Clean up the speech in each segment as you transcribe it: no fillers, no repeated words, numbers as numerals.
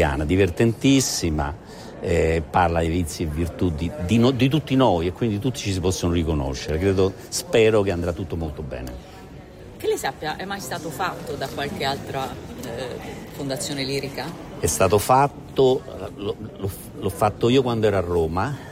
shakespeariana, divertentissima, parla di vizi e virtù di tutti noi, e quindi tutti ci si possono riconoscere. Spero che andrà tutto molto bene. Che lei sappia, è mai stato fatto da qualche altra fondazione lirica? È stato fatto, l'ho fatto io quando ero a Roma.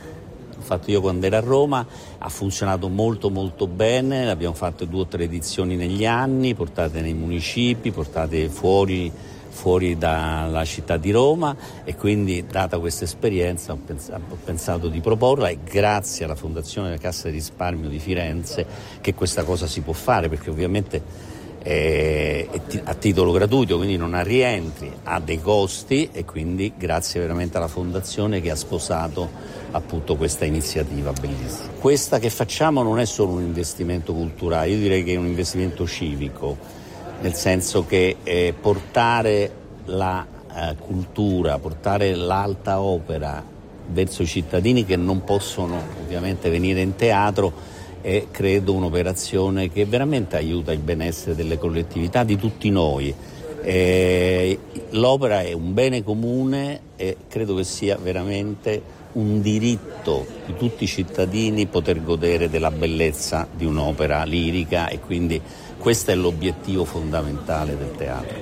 Ha funzionato molto molto bene, abbiamo fatto 2 o 3 edizioni negli anni, portate nei municipi, portate fuori dalla città di Roma, e quindi, data questa esperienza, ho pensato di proporla, e grazie alla Fondazione della Cassa di Risparmio di Firenze che questa cosa si può fare, perché ovviamente è a titolo gratuito, quindi non ha rientri, ha dei costi, e quindi grazie veramente alla Fondazione che ha sposato appunto questa iniziativa bellissima. Questa che facciamo non è solo un investimento culturale, io direi che è un investimento civico, nel senso che portare la cultura, portare l'alta opera verso i cittadini che non possono ovviamente venire in teatro è, credo, un'operazione che veramente aiuta il benessere delle collettività, di tutti noi. L'opera è un bene comune e credo che sia veramente un diritto di tutti i cittadini poter godere della bellezza di un'opera lirica, e quindi questo è l'obiettivo fondamentale del teatro.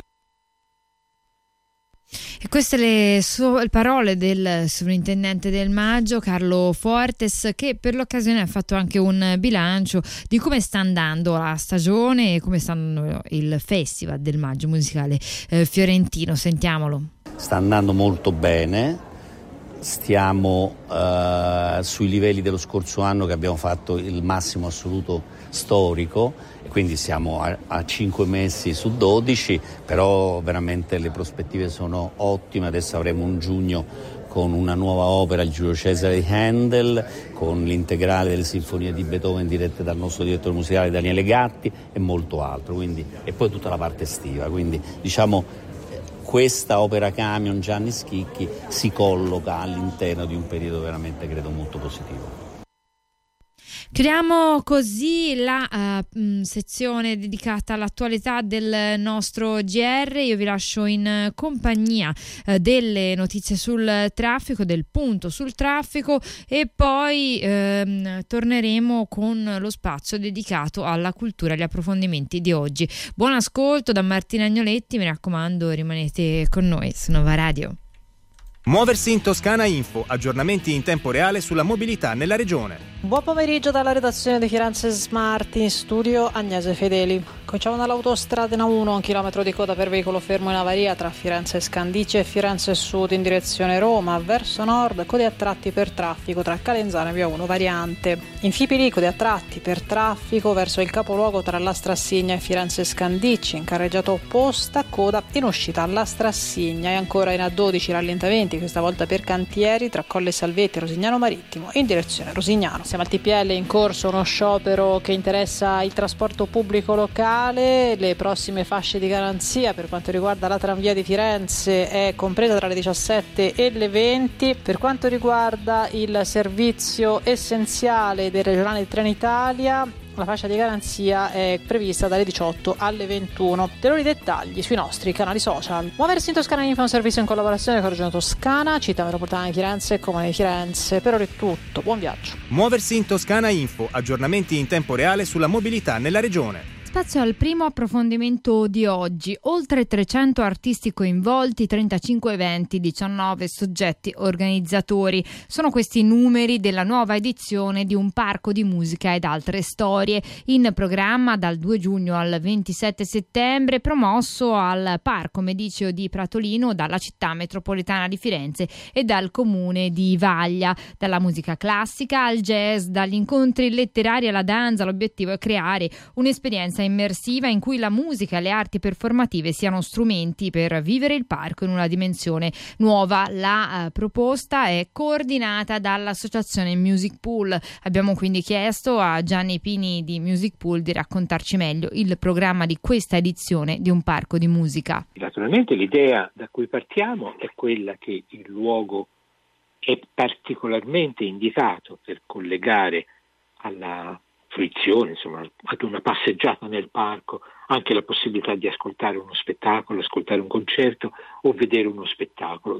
E queste le parole del sovrintendente del Maggio, Carlo Fuertes, che per l'occasione ha fatto anche un bilancio di come sta andando la stagione e come sta andando il Festival del Maggio musicale fiorentino. Sentiamolo. Sta andando molto bene, stiamo sui livelli dello scorso anno, che abbiamo fatto il massimo assoluto storico, quindi siamo a 5 mesi su 12, però veramente le prospettive sono ottime. Adesso avremo un giugno con una nuova opera, il Giulio Cesare di Handel, con l'integrale delle sinfonie di Beethoven dirette dal nostro direttore musicale Daniele Gatti, e molto altro, quindi, e poi tutta la parte estiva, quindi diciamo questa opera camion Gianni Schicchi si colloca all'interno di un periodo veramente, credo, molto positivo. Chiudiamo così la sezione dedicata all'attualità del nostro GR. Io vi lascio in compagnia delle notizie sul traffico, del punto sul traffico, e poi torneremo con lo spazio dedicato alla cultura e agli approfondimenti di oggi. Buon ascolto da Martina Agnoletti, mi raccomando, rimanete con noi su Nova Radio. Muoversi in Toscana Info, aggiornamenti in tempo reale sulla mobilità nella regione. Buon pomeriggio dalla redazione di Firenze Smart, in studio Agnese Fedeli. Cominciamo dall'autostrada A1, 1 chilometro di coda per veicolo fermo in avaria tra Firenze Scandicci e Firenze Sud in direzione Roma. Verso nord, code a tratti per traffico tra Calenzano e via 1 variante. In Fipili, code a tratti per traffico verso il capoluogo tra la Strassigna e Firenze Scandicci. In carreggiata opposta, coda in uscita alla Strassigna. E ancora in A12 rallentamenti, questa volta per cantieri tra Colle Salvetti e Rosignano Marittimo in direzione Rosignano. Siamo al TPL, in corso uno sciopero che interessa il trasporto pubblico locale. Le prossime fasce di garanzia per quanto riguarda la tranvia di Firenze è compresa tra le 17 e le 20. Per quanto riguarda il servizio essenziale del regionale Trenitalia, la fascia di garanzia è prevista dalle 18 alle 21. Ulteriori dettagli sui nostri canali social. Muoversi in Toscana Info è un servizio in collaborazione con la Regione Toscana, Città Metropolitana di Firenze e Comune di Firenze. Per ora è tutto, buon viaggio. Muoversi in Toscana Info, aggiornamenti in tempo reale sulla mobilità nella regione. Spazio al primo approfondimento di oggi. Oltre 300 artisti coinvolti, 35 eventi, 19 soggetti organizzatori. Sono questi i numeri della nuova edizione di Un Parco di Musica ed Altre Storie, in programma dal 2 giugno al 27 settembre, promosso al Parco Mediceo di Pratolino dalla Città Metropolitana di Firenze e dal Comune di Vaglia. Dalla musica classica al jazz, dagli incontri letterari alla danza, l'obiettivo è creare un'esperienza immersiva in cui la musica e le arti performative siano strumenti per vivere il parco in una dimensione nuova. La proposta è coordinata dall'associazione Music Pool. Abbiamo quindi chiesto a Gianni Pini di Music Pool di raccontarci meglio il programma di questa edizione di Un Parco di Musica. Naturalmente l'idea da cui partiamo è quella che il luogo è particolarmente indicato per collegare alla fruizione, insomma, ad una passeggiata nel parco, anche la possibilità di ascoltare uno spettacolo, ascoltare un concerto o vedere uno spettacolo.